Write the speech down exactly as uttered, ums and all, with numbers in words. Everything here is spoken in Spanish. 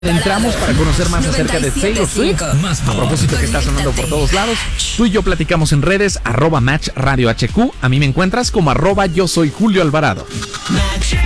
Entramos para conocer más acerca de Taylor Swift. A propósito que está sonando por todos lados, tú y yo platicamos en redes, arroba Match Radio H Q. A mí me encuentras como arroba yo soy Julio Alvarado.